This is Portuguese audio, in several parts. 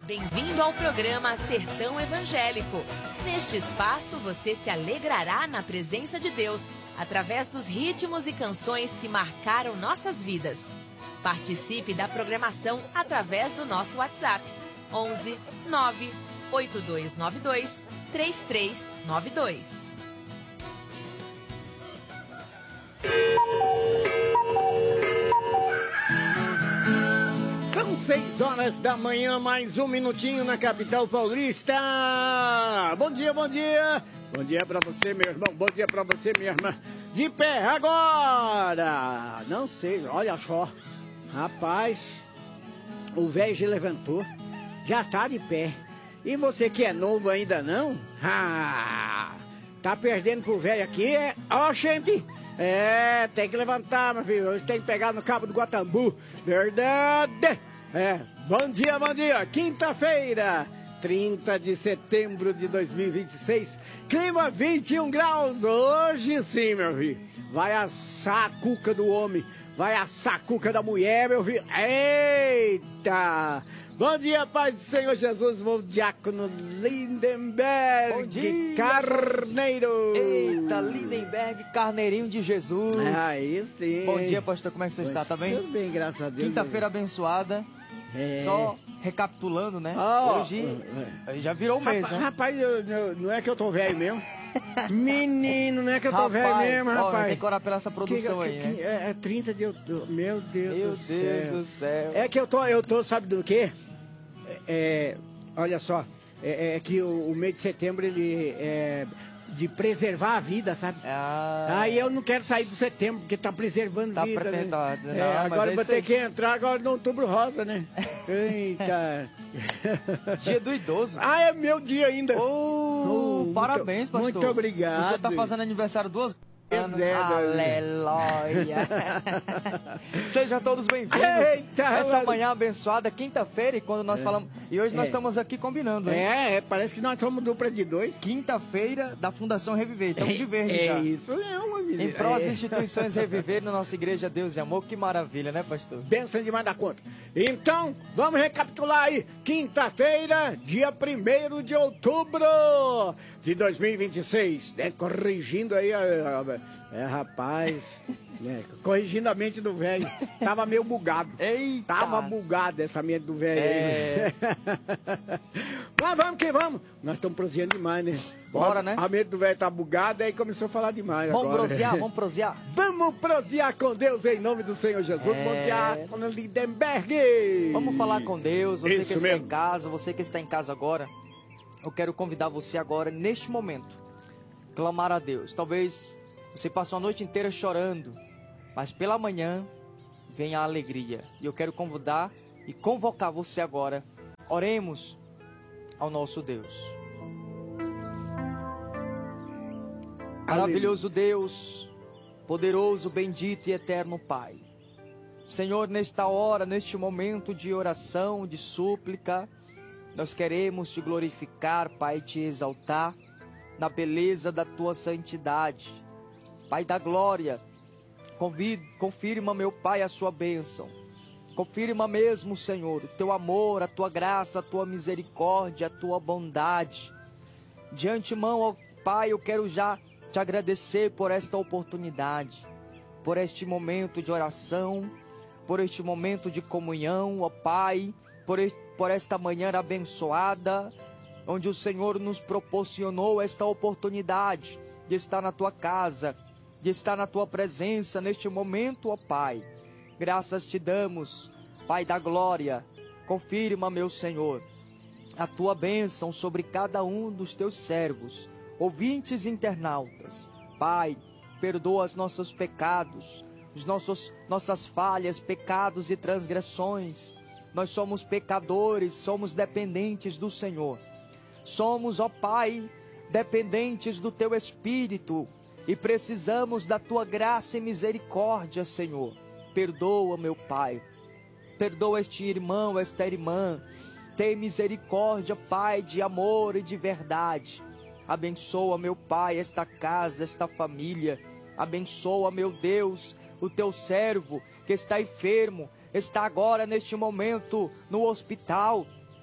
Bem-vindo ao programa Sertão Evangélico. Neste espaço você se alegrará na presença de Deus, através dos ritmos e canções que marcaram nossas vidas. Participe da programação através do nosso WhatsApp, 11 9 8292 3392. São 6 horas da manhã, mais um minutinho na capital paulista. Bom dia, bom dia. Bom dia pra você, meu irmão. Bom dia pra você, minha irmã. De pé agora. Não sei, olha só. Rapaz, o velho já levantou. Já tá de pé. E você que é novo ainda não? Tá perdendo pro velho aqui, é? Ó, gente. Tem que levantar, meu filho. Hoje tem que pegar no cabo do Guatambu. Verdade. Bom dia, bom dia. Quinta-feira, 30 de setembro de 2026. Clima 21 graus. Hoje sim, meu filho. Vai assar a cuca do homem. Vai assar a cuca da mulher, meu filho. Eita! Bom dia, Pai do Senhor Jesus, meu diácono Lindenberg. Bom dia, Carneiro. Eita, Lindenberg, carneirinho de Jesus. Aí sim. Bom dia, pastor, como é que você está? Tá bem? Tudo bem, graças a Deus. Quinta-feira abençoada. Só recapitulando, né? Hoje já virou o mês, né? Rapaz, não é que eu tô velho mesmo. Menino, não é que eu tô velho mesmo, rapaz. Tem que orar pela essa produção aí, né? É 30 de outubro. Meu Deus do céu. É que eu tô, sabe do quê? Olha só, é que o mês de setembro, ele é de preservar a vida, sabe? Aí eu não quero sair do setembro, porque tá preservando vida, né? Agora vou ter que entrar agora no outubro rosa, né? Eita. Dia do idoso. É meu dia ainda. Parabéns, pastor. Muito obrigado. Você tá fazendo aniversário 2 vezes. Aleluia. Sejam todos bem-vindos. Essa manhã abençoada, quinta-feira, e quando nós falamos. E hoje nós estamos aqui combinando, hein? Parece que nós somos dupla de dois. Quinta-feira da Fundação Reviver. Estamos de verde já. Isso mesmo, menino. Em prol das instituições Reviver na nossa igreja Deus e Amor. Que maravilha, né, pastor? Benção demais da conta. Então, vamos recapitular aí. Quinta-feira, dia 1º de outubro de 2026. Né? Corrigindo aí rapaz, corrigindo a mente do velho. Tava meio bugado. Eita! Tava bugado essa mente do velho aí. Mas vamos que vamos. Nós estamos proseando demais, né? Bora, né? A mente do velho tá bugada, aí começou a falar demais vamos agora. Vamos prosear. Vamos prosear com Deus em nome do Senhor Jesus. Bom dia, Dona Lindenberg. Vamos falar com Deus. Você Isso que está mesmo. em casa, você que está em casa agora. Eu quero convidar você agora, neste momento, clamar a Deus. Talvez você passou a noite inteira chorando, mas pela manhã vem a alegria. E eu quero convidar e convocar você agora. Oremos ao nosso Deus. Maravilhoso Deus, poderoso, bendito e eterno Pai. Senhor, nesta hora, neste momento de oração, de súplica, nós queremos te glorificar, Pai, te exaltar na beleza da tua santidade. Pai da glória, confirma, meu Pai, a sua bênção. Confirma mesmo, Senhor, o teu amor, a tua graça, a tua misericórdia, a tua bondade. De antemão, ó Pai, eu quero já te agradecer por esta oportunidade, por este momento de oração, por este momento de comunhão, ó Pai, por esta manhã abençoada, onde o Senhor nos proporcionou esta oportunidade de estar na tua casa, de estar na tua presença neste momento, ó Pai. Graças te damos, Pai da glória. Confirma, meu Senhor, a tua bênção sobre cada um dos teus servos, ouvintes e internautas. Pai, perdoa os nossos pecados, nossas falhas, pecados e transgressões. Nós somos pecadores, somos dependentes do Senhor. Somos, ó Pai, dependentes do teu Espírito e precisamos da tua graça e misericórdia, Senhor. Perdoa, meu Pai. Perdoa este irmão, esta irmã. Tem misericórdia, Pai, de amor e de verdade. Abençoa, meu Pai, esta casa, esta família. Abençoa, meu Deus, o teu servo que está enfermo, está agora neste momento no hospital.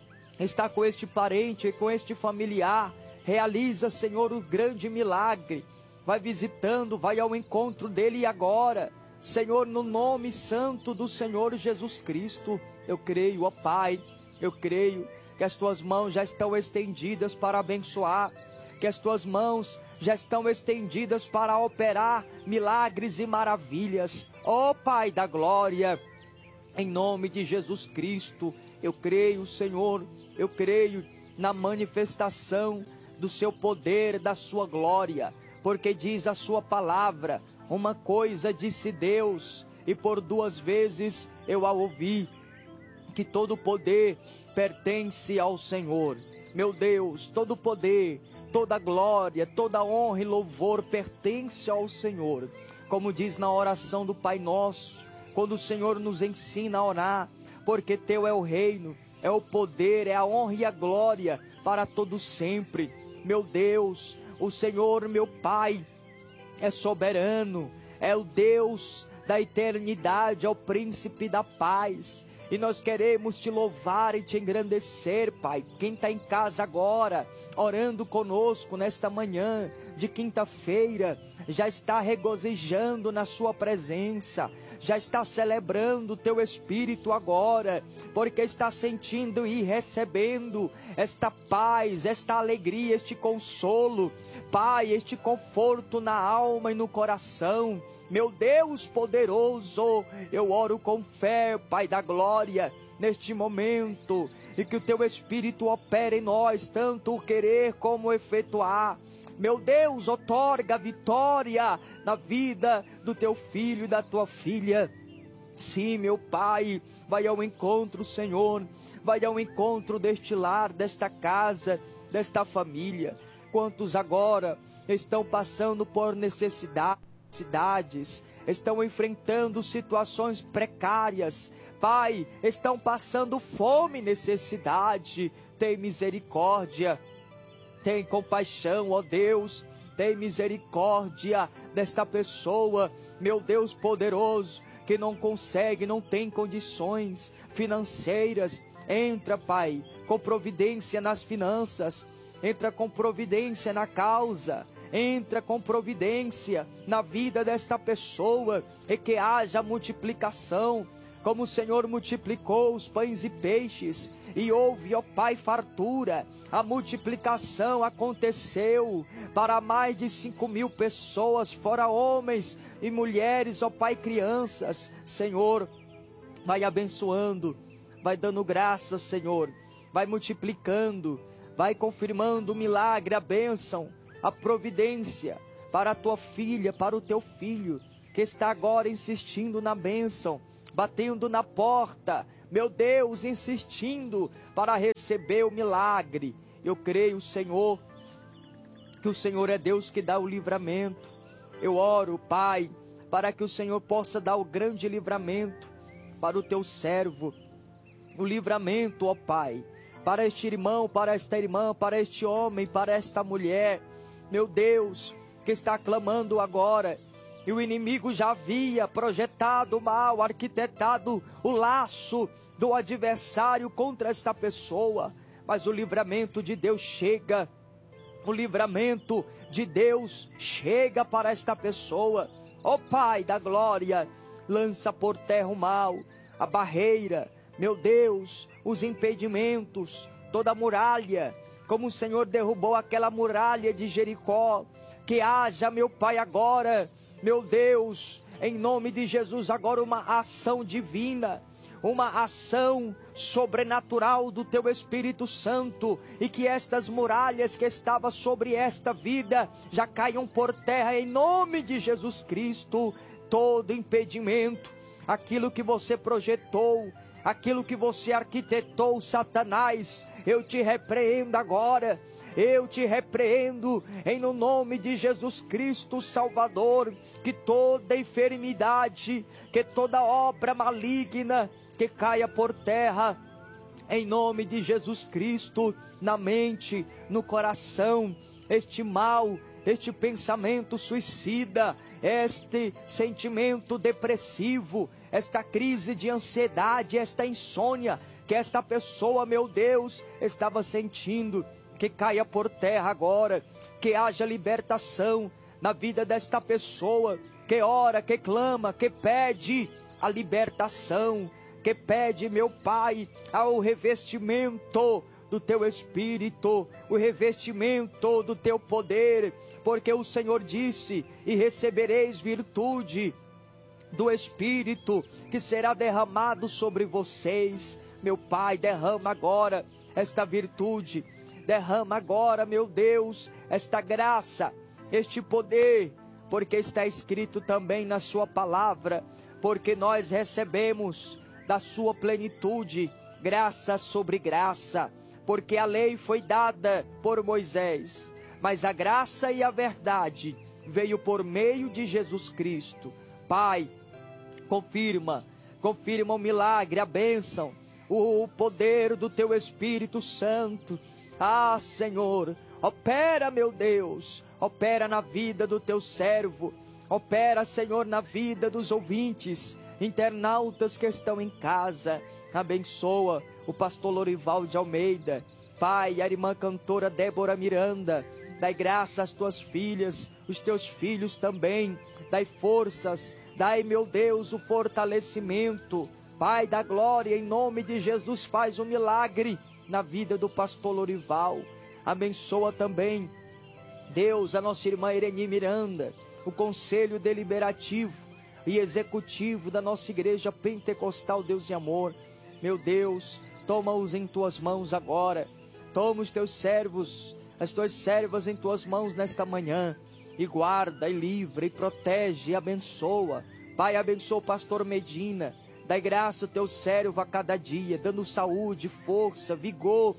está com este parente e com este familiar. Realiza, Senhor, o grande milagre. Vai visitando, vai ao encontro dele agora. Senhor, no nome santo do Senhor Jesus Cristo, eu creio, ó Pai, eu creio que as tuas mãos já estão estendidas para abençoar, que as tuas mãos já estão estendidas para operar milagres e maravilhas. Ó Pai da glória, em nome de Jesus Cristo, eu creio, Senhor, eu creio na manifestação do seu poder, da sua glória, porque diz a sua palavra: uma coisa disse Deus, e por 2 vezes eu a ouvi, que todo poder pertence ao Senhor. Meu Deus, todo poder, toda glória, toda honra e louvor pertence ao Senhor. Como diz na oração do Pai Nosso, quando o Senhor nos ensina a orar: porque teu é o reino, é o poder, é a honra e a glória para todo sempre. Meu Deus, o Senhor, meu Pai, é soberano, é o Deus da eternidade, é o príncipe da paz. E nós queremos te louvar e te engrandecer, Pai. Quem está em casa agora, orando conosco nesta manhã de quinta-feira, já está regozijando na sua presença, já está celebrando o teu Espírito agora, porque está sentindo e recebendo esta paz, esta alegria, este consolo, Pai, este conforto na alma e no coração. Meu Deus poderoso, eu oro com fé, Pai da glória, neste momento, e que o teu Espírito opere em nós, tanto o querer como o efetuar. Meu Deus, outorga vitória na vida do teu filho e da tua filha. Sim, meu Pai, vai ao encontro, Senhor, vai ao encontro deste lar, desta casa, desta família. Quantos agora estão passando por necessidades, estão enfrentando situações precárias, Pai, estão passando fome e necessidade. Tem misericórdia, tem compaixão, ó Deus, tem misericórdia desta pessoa, meu Deus poderoso, que não consegue, não tem condições financeiras. Entra, Pai, com providência nas finanças, entra com providência na causa, entra com providência na vida desta pessoa, e que haja multiplicação, como o Senhor multiplicou os pães e peixes, e houve, ó Pai, fartura. A multiplicação aconteceu para mais de 5.000 pessoas, fora homens e mulheres, ó Pai, crianças. Senhor, vai abençoando, vai dando graças, Senhor, vai multiplicando, vai confirmando o milagre, a bênção, a providência para a tua filha, para o teu filho, que está agora insistindo na bênção, batendo na porta, meu Deus, insistindo para receber o milagre. Eu creio, Senhor, que o Senhor é Deus que dá o livramento. Eu oro, Pai, para que o Senhor possa dar o grande livramento para o teu servo, o livramento, ó Pai, para este irmão, para esta irmã, para este homem, para esta mulher, meu Deus, que está clamando agora. E o inimigo já havia projetado o mal, arquitetado o laço do adversário contra esta pessoa, mas o livramento de Deus chega, o livramento de Deus chega para esta pessoa. Ó Pai da glória, lança por terra o mal, a barreira, meu Deus, os impedimentos, toda a muralha, como o Senhor derrubou aquela muralha de Jericó. Que haja, meu Pai, agora, meu Deus, em nome de Jesus, agora uma ação divina, uma ação sobrenatural do teu Espírito Santo, e que estas muralhas que estavam sobre esta vida já caiam por terra em nome de Jesus Cristo. Todo impedimento, aquilo que você projetou, aquilo que você arquitetou, Satanás, eu te repreendo agora. Eu te repreendo em no nome de Jesus Cristo Salvador, que toda enfermidade, que toda obra maligna, que caia por terra, em nome de Jesus Cristo, na mente, no coração, este mal, este pensamento suicida, este sentimento depressivo, esta crise de ansiedade, esta insônia, que esta pessoa, meu Deus, estava sentindo, que caia por terra agora, que haja libertação na vida desta pessoa, que ora, que clama, que pede a libertação, que pede, meu Pai, ao revestimento do teu Espírito, o revestimento do teu poder, porque o Senhor disse: e recebereis virtude do Espírito, que será derramado sobre vocês. Meu Pai, derrama agora esta virtude, derrama agora, meu Deus, esta graça, este poder, porque está escrito também na sua palavra, porque nós recebemos da sua plenitude, graça sobre graça, porque a lei foi dada por Moisés, mas a graça e a verdade veio por meio de Jesus Cristo. Pai, confirma o milagre, a bênção, o poder do teu Espírito Santo. Ah, Senhor, opera, meu Deus, opera na vida do teu servo, opera, Senhor, na vida dos ouvintes, internautas que estão em casa. Abençoa o pastor Lorival de Almeida, Pai, a irmã cantora Débora Miranda. Dai graça às tuas filhas, os teus filhos também. Dai forças, dai, meu Deus, o fortalecimento. Pai da glória, em nome de Jesus, faz um milagre na vida do pastor Lorival. Abençoa também, Deus, a nossa irmã Ireni Miranda, o conselho deliberativo e executivo da nossa igreja pentecostal Deus e Amor. Meu Deus, toma-os em tuas mãos agora. Toma os teus servos, as tuas servas em tuas mãos nesta manhã, e guarda, e livra, e protege, e abençoa. Pai, abençoa o pastor Medina. Dai graça ao teu servo a cada dia, dando saúde, força, vigor,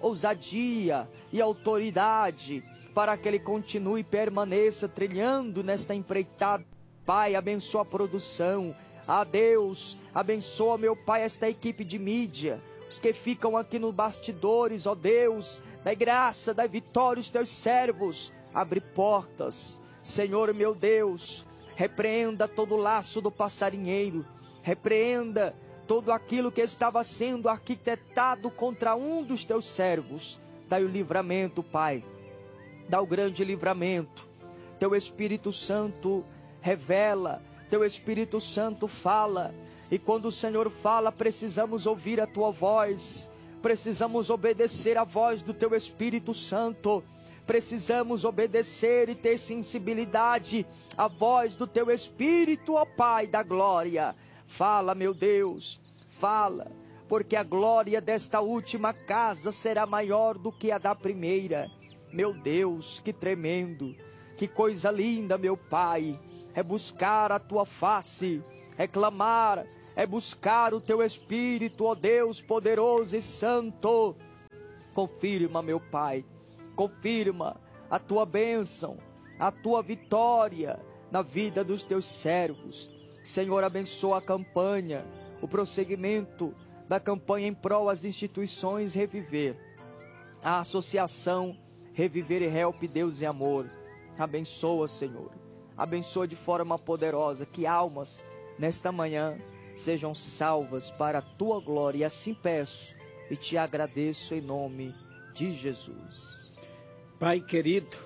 ousadia e autoridade, para que ele continue e permaneça trilhando nesta empreitada. Pai, abençoa a produção. Ah, Deus, abençoa, meu Pai, esta equipe de mídia, os que ficam aqui nos bastidores, ó Deus. Dai graça, dai vitória aos teus servos. Abre portas, Senhor, meu Deus. Repreenda todo o laço do passarinheiro. Repreenda todo aquilo que estava sendo arquitetado contra um dos teus servos. Dai o livramento, Pai. Dá o grande livramento. Teu Espírito Santo revela, teu Espírito Santo fala. E quando o Senhor fala, precisamos ouvir a tua voz. Precisamos obedecer a voz do teu Espírito Santo. Precisamos obedecer e ter sensibilidade à voz do teu Espírito, ó Pai da glória. Fala, meu Deus, fala, porque a glória desta última casa será maior do que a da primeira. Meu Deus, que tremendo, que coisa linda, meu Pai, é buscar a tua face, é clamar, é buscar o teu Espírito, ó Deus poderoso e santo. Confirma, meu Pai, confirma a tua bênção, a tua vitória na vida dos teus servos. Senhor, abençoa a campanha, o prosseguimento da campanha em prol às instituições Reviver, a associação Reviver e Help Deus e Amor. Abençoa, Senhor, abençoa de forma poderosa, que almas nesta manhã sejam salvas para a tua glória. E assim peço e te agradeço em nome de Jesus. Pai querido,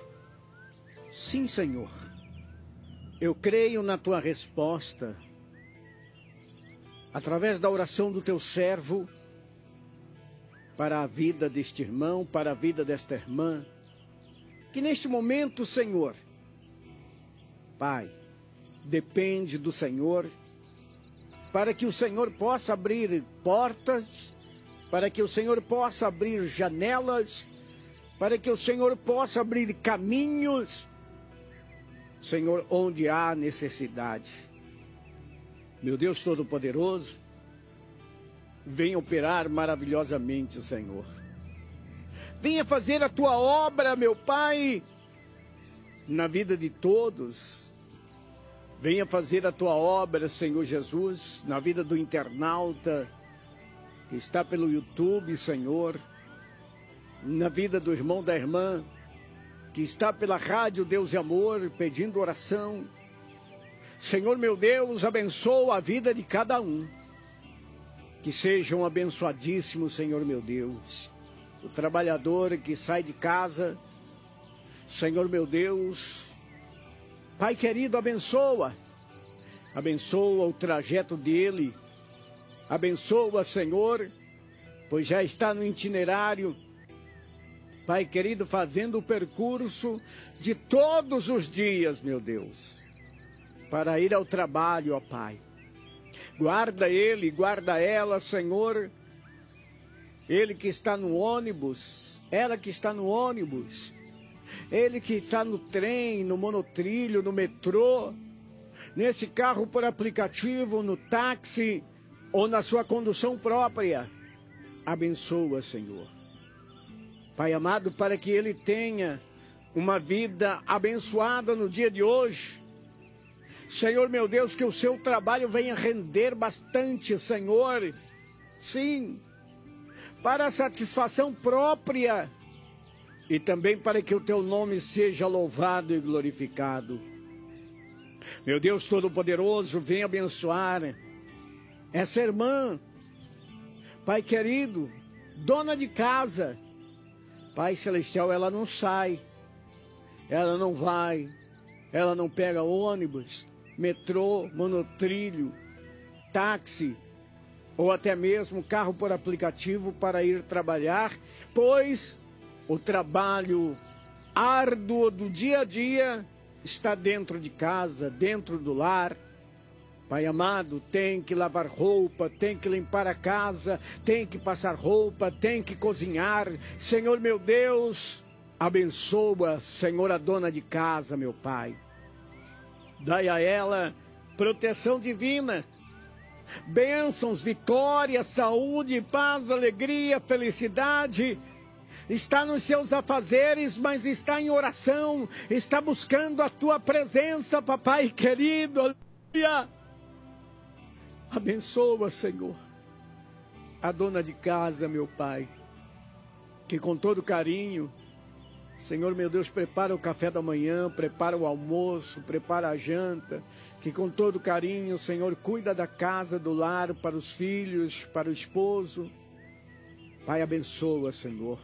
sim, Senhor, eu creio na tua resposta, através da oração do teu servo, para a vida deste irmão, para a vida desta irmã, que neste momento, Senhor, Pai, depende do Senhor, para que o Senhor possa abrir portas, para que o Senhor possa abrir janelas, para que o Senhor possa abrir caminhos, Senhor, onde há necessidade. Meu Deus Todo-Poderoso, venha operar maravilhosamente, Senhor. Venha fazer a tua obra, meu Pai, na vida de todos. Venha fazer a tua obra, Senhor Jesus, na vida do internauta que está pelo YouTube, Senhor, na vida do irmão, da irmã, que está pela rádio Deus e Amor, pedindo oração. Senhor, meu Deus, abençoa a vida de cada um. que sejam abençoadíssimos, Senhor meu Deus. O trabalhador que sai de casa, Senhor meu Deus, Pai querido, abençoa o trajeto dele, abençoa, Senhor, pois já está no itinerário, Pai querido, fazendo o percurso de todos os dias, meu Deus, para ir ao trabalho, ó Pai. Guarda ele, guarda ela, Senhor, ele que está no ônibus, ela que está no ônibus, ele que está no trem, no monotrilho, no metrô, nesse carro por aplicativo, no táxi ou na sua condução própria. Abençoa, Senhor. Pai amado, para que ele tenha uma vida abençoada no dia de hoje. Senhor meu Deus, que o seu trabalho venha render bastante, Senhor. Sim, para a satisfação própria e também para que o teu nome seja louvado e glorificado. Meu Deus Todo-Poderoso, venha abençoar essa irmã, Pai querido, dona de casa. Pai Celestial, ela não sai, ela não vai, ela não pega ônibus, metrô, monotrilho, táxi, ou até mesmo carro por aplicativo para ir trabalhar, pois o trabalho árduo do dia a dia está dentro de casa, dentro do lar. Pai amado, tem que lavar roupa, tem que limpar a casa, tem que passar roupa, tem que cozinhar. Senhor meu Deus, abençoa, Senhor, a dona de casa, meu Pai. Dai a ela proteção divina, bênçãos, vitória, saúde, paz, alegria, felicidade. Está nos seus afazeres, mas está em oração, está buscando a tua presença, papai querido. Aleluia. Abençoa, Senhor, a dona de casa, meu Pai, que com todo carinho, Senhor meu Deus, prepara o café da manhã, prepara o almoço, prepara a janta, que com todo carinho, Senhor, cuida da casa, do lar, para os filhos, para o esposo. Pai, abençoa, Senhor.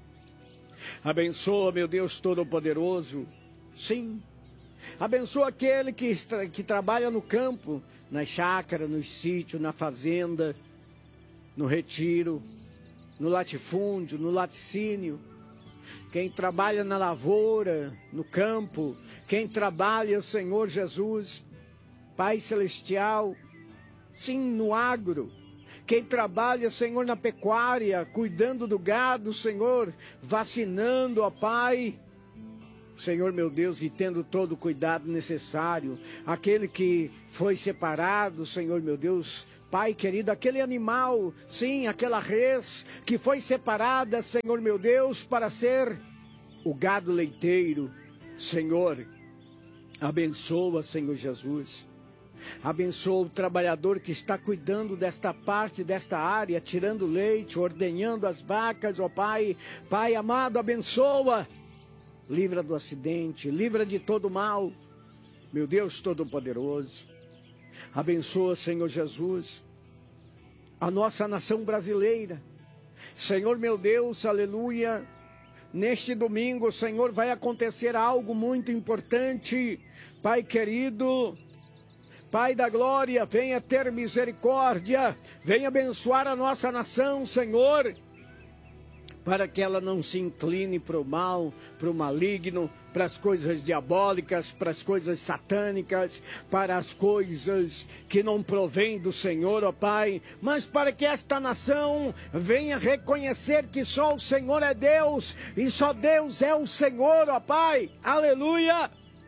Abençoa, meu Deus Todo-Poderoso. Sim, abençoa aquele que trabalha no campo, na chácara, no sítio, na fazenda, no retiro, no latifúndio, no laticínio. Quem trabalha na lavoura, no campo, quem trabalha, Senhor Jesus, Pai Celestial, sim, no agro. Quem trabalha, Senhor, na pecuária, cuidando do gado, Senhor, vacinando, ó Pai, Senhor meu Deus, e tendo todo o cuidado necessário. Aquele que foi separado, Senhor meu Deus, Pai querido, aquele animal, sim, aquela res que foi separada, Senhor meu Deus, para ser o gado leiteiro. Senhor, abençoa, Senhor Jesus. Abençoa o trabalhador que está cuidando desta parte, desta área, tirando leite, ordenhando as vacas, ó Pai. Pai amado, abençoa. Livra do acidente, livra de todo mal. Meu Deus Todo-Poderoso. Abençoa, Senhor Jesus, a nossa nação brasileira. Senhor meu Deus, aleluia. Neste domingo, Senhor, vai acontecer algo muito importante. Pai querido, Pai da glória, venha ter misericórdia, venha abençoar a nossa nação, Senhor, para que ela não se incline para o mal, para o maligno, para as coisas diabólicas, para as coisas satânicas, para as coisas que não provêm do Senhor, ó Pai, mas para que esta nação venha reconhecer que só o Senhor é Deus, e só Deus é o Senhor, ó Pai, aleluia.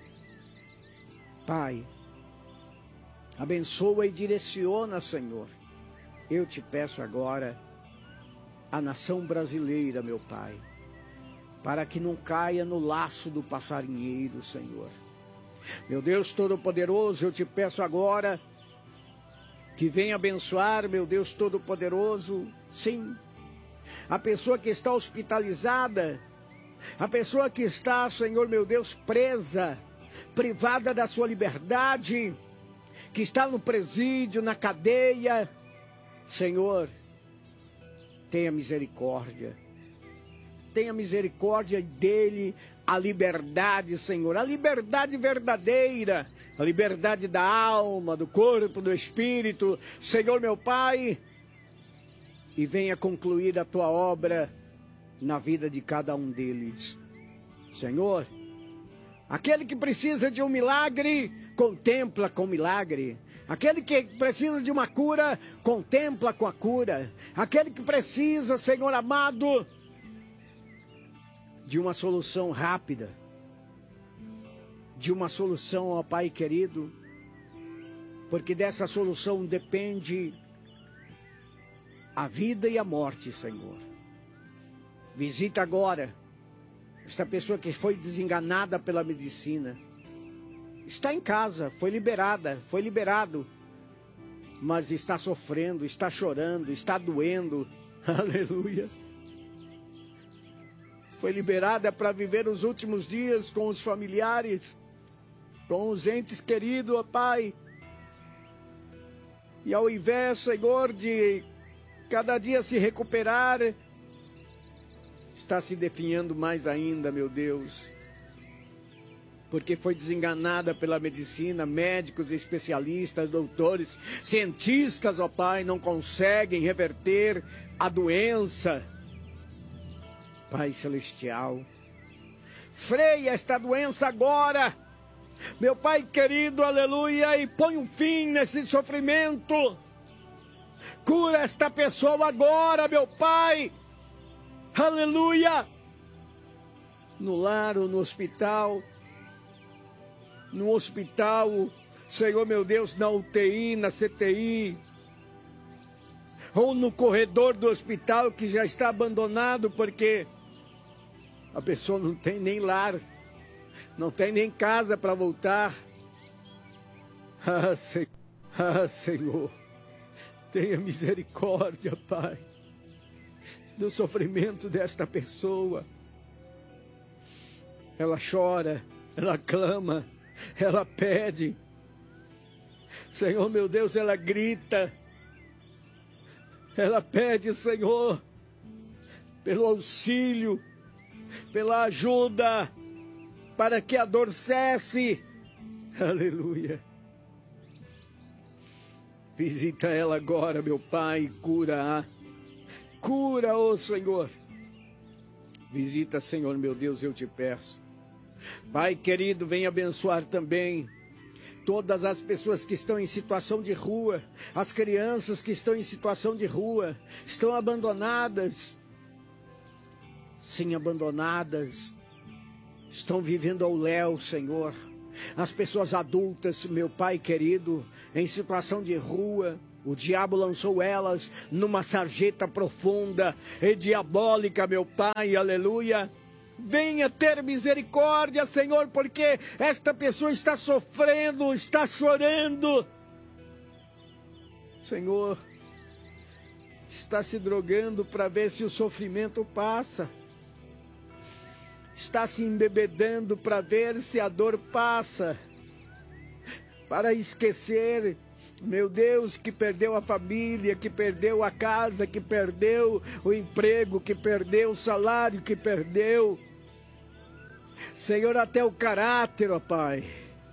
Pai, abençoa e direciona, Senhor. Eu te peço agora a nação brasileira, meu Pai, para que não caia no laço do passarinheiro, Senhor. Meu Deus Todo-Poderoso, eu te peço agora que venha abençoar, meu Deus Todo-Poderoso, sim, a pessoa que está hospitalizada, a pessoa que está, Senhor meu Deus, presa, privada da sua liberdade, que está no presídio, na cadeia. Senhor, tenha misericórdia. Tenha misericórdia dele, a liberdade, Senhor, a liberdade verdadeira, a liberdade da alma, do corpo, do espírito, Senhor meu Pai, e venha concluir a tua obra na vida de cada um deles. Senhor, aquele que precisa de um milagre, contempla com milagre. Aquele que precisa de uma cura, contempla com a cura. Aquele que precisa, Senhor amado, de uma solução rápida, de uma solução, ó Pai querido, porque dessa solução depende a vida e a morte, Senhor. Visita agora esta pessoa que foi desenganada pela medicina. Está em casa, foi liberado, mas está sofrendo, está chorando, está doendo. Aleluia. Foi liberada para viver os últimos dias com os familiares, com os entes queridos, ó Pai. E ao invés, Senhor, de cada dia se recuperar, está se definhando mais ainda, meu Deus. Porque foi desenganada pela medicina, médicos, especialistas, doutores, cientistas, ó Pai, não conseguem reverter a doença. Pai Celestial, freia esta doença agora, meu Pai querido, aleluia, e põe um fim nesse sofrimento. Cura esta pessoa agora, meu Pai, aleluia, no lar ou no hospital, Senhor meu Deus, na UTI, na CTI, ou no corredor do hospital que já está abandonado porque a pessoa não tem nem lar, não tem nem casa para voltar. Senhor, tenha misericórdia, Pai, do sofrimento desta pessoa. Ela chora, ela clama, ela pede. Senhor meu Deus, ela grita. Ela pede, Senhor, pelo auxílio, pela ajuda, para que a dor cesse. Aleluia. Visita ela agora, meu Pai, cura-a. Cura, ó Senhor. Visita, Senhor, meu Deus, eu te peço. Pai querido, venha abençoar também todas as pessoas que estão em situação de rua, as crianças que estão em situação de rua, estão abandonadas. Sim, abandonadas, estão vivendo ao léu, Senhor. As pessoas adultas, meu Pai querido, em situação de rua, o diabo lançou elas numa sarjeta profunda e diabólica, meu Pai, aleluia. Venha ter misericórdia, Senhor, porque esta pessoa está sofrendo, está chorando. Senhor, está se drogando para ver se o sofrimento passa. Está se embebedando para ver se a dor passa. Para esquecer, meu Deus, que perdeu a família, que perdeu a casa, que perdeu o emprego, que perdeu o salário, que perdeu, Senhor, até o caráter, ó Pai.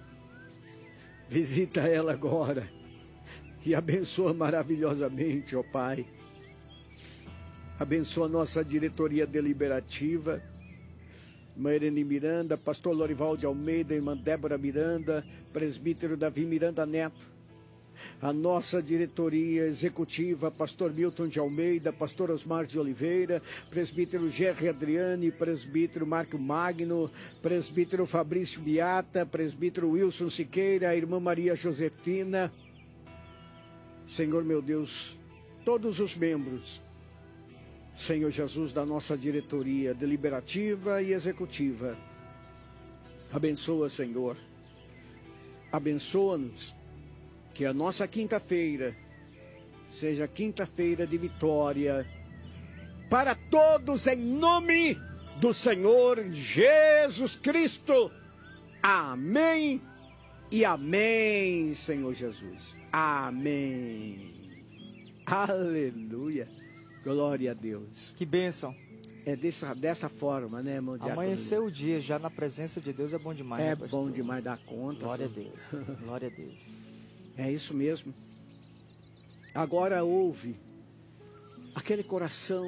Visita ela agora e abençoa maravilhosamente, ó Pai. Abençoa a nossa diretoria deliberativa, irmã Irene Miranda, pastor Lorival de Almeida, irmã Débora Miranda, presbítero Davi Miranda Neto. A nossa diretoria executiva, pastor Milton de Almeida, pastor Osmar de Oliveira, presbítero Gerry Adriane, presbítero Marco Magno, presbítero Fabrício Biata, presbítero Wilson Siqueira, a irmã Maria Josefina. Senhor meu Deus, todos os membros, Senhor Jesus, da nossa diretoria deliberativa e executiva, abençoa, Senhor, abençoa-nos. Que a nossa quinta-feira seja quinta-feira de vitória para todos, em nome do Senhor Jesus Cristo. Amém e amém, Senhor Jesus. Amém. Aleluia. Glória a Deus. Que bênção. É dessa forma, né, irmão Diácono? Amanhecer o dia já na presença de Deus é bom demais, É né, pastor? bom demais dar conta. Glória a senhor. Deus. Glória a Deus. É isso mesmo. Agora ouve aquele coração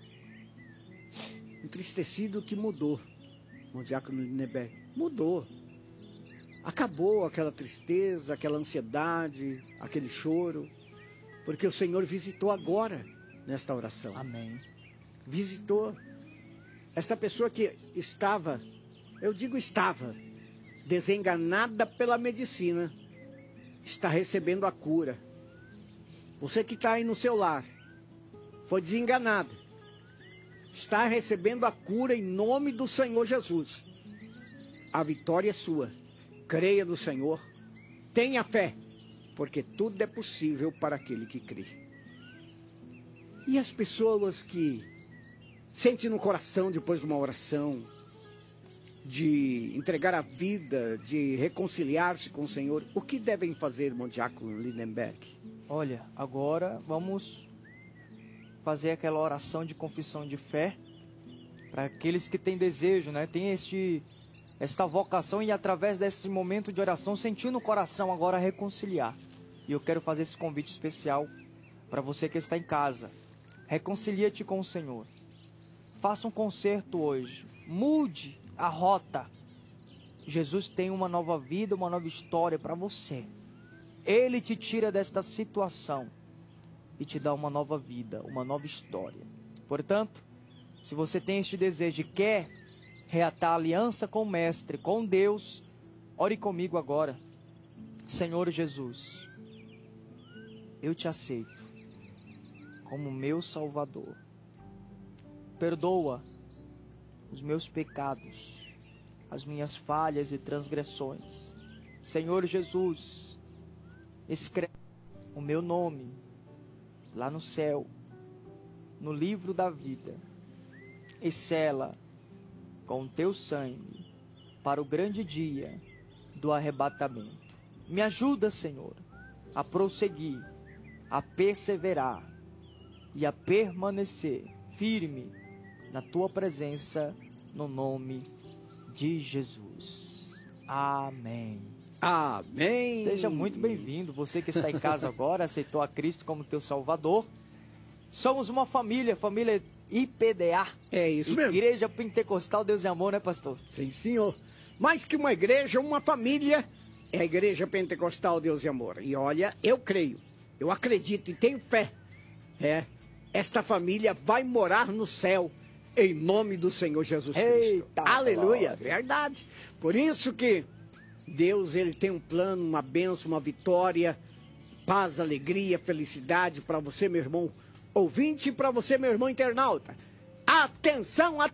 entristecido que mudou. O Diácono Lindenberg mudou. Acabou aquela tristeza, aquela ansiedade, aquele choro, porque o Senhor visitou agora nesta oração. Amém. Visitou esta pessoa que estava, eu digo estava, desenganada pela medicina, está recebendo a cura. Você que está aí no seu lar, foi desenganado, está recebendo a cura em nome do Senhor Jesus. A vitória é sua. Creia no Senhor, tenha fé, porque tudo é possível para aquele que crê. E as pessoas que sentem no coração depois de uma oração, de entregar a vida, de reconciliar-se com o Senhor, o que devem fazer, irmão Diácono Lindenberg? Olha, agora vamos fazer aquela oração de confissão de fé para aqueles que têm desejo, né? Tem esta vocação e através desse momento de oração, sentir no coração agora reconciliar. E eu quero fazer esse convite especial para você que está em casa. Reconcilia-te com o Senhor. Faça um concerto hoje. Mude a rota. Jesus tem uma nova vida, uma nova história para você. Ele te tira desta situação e te dá uma nova vida, uma nova história. Portanto, se você tem este desejo e quer reatar a aliança com o Mestre, com Deus, ore comigo agora. Senhor Jesus, eu te aceito como meu Salvador. Perdoa os meus pecados, as minhas falhas e transgressões. Senhor Jesus, escreve o meu nome lá no céu, no livro da vida, e sela com o teu sangue para o grande dia do arrebatamento. Me ajuda, Senhor, a prosseguir, a perseverar e a permanecer firme na tua presença, no nome de Jesus. Amém. Amém. Seja muito bem-vindo, você que está em casa agora, aceitou a Cristo como teu Salvador. Somos uma família IPDA. É isso mesmo. Igreja Pentecostal Deus e Amor, né, pastor? Sim, senhor. Mais que uma igreja, uma família, é a Igreja Pentecostal Deus e Amor. E olha, eu creio, eu acredito e tenho fé. Esta família vai morar no céu, em nome do Senhor Jesus Cristo. Eita, aleluia, glória. verdade. Por isso que Deus, ele tem um plano, uma bênção, uma vitória, paz, alegria, felicidade para você, meu irmão ouvinte, e para você, meu irmão internauta. Atenção,